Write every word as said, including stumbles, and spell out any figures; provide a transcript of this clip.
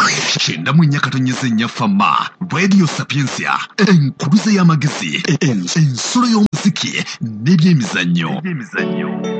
Kyenda mu nnya katonyeza ennya Fama, Radio Sapiensia, enkuluze y'amagezi, ensolo y'omuziki n'ebyemizannyo.